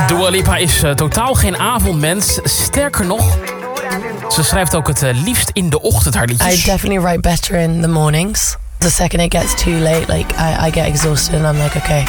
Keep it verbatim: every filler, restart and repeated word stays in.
Dua Lipa is uh, totaal geen avondmens. Sterker nog, ze schrijft ook het uh, liefst in de ochtend haar liedjes. I definitely write better in the mornings. The second it gets too late, like I, I get exhausted and I'm like, okay,